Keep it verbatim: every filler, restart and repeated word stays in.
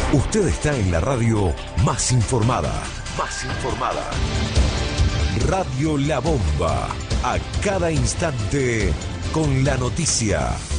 Usted está en la radio más informada. Más informada. Radio La Bomba. A cada instante con la noticia.